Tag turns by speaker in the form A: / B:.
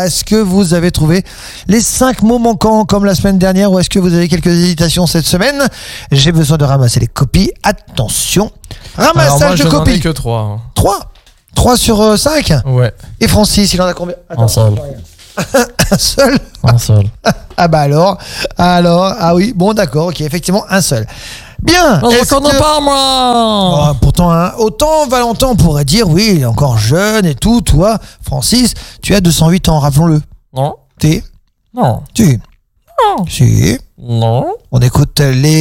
A: Est-ce que vous avez trouvé les 5 mots manquants comme la semaine dernière ou est-ce que vous avez quelques hésitations cette semaine? J'ai besoin de ramasser les copies. Attention. Ramassage de copies.
B: J'en ai que 3.
A: 3 sur 5?
B: Ouais.
A: Et Francis, il en a combien? Attends,
C: Un seul.
A: Un seul?
C: Un seul.
A: Ah bah alors, ah oui, bon d'accord, ok, effectivement un seul. Bien.
C: Je
A: est-ce
C: connais
A: que-
C: pas, moi.
A: Oh, pourtant, hein, autant Valentin pourrait dire, oui, il est encore jeune et tout, toi, Francis, tu as 208 ans, rappelons-le.
C: Non.
A: Tu
C: Non.
A: Si.
C: Non.
A: Si.
C: Non.
A: On écoute les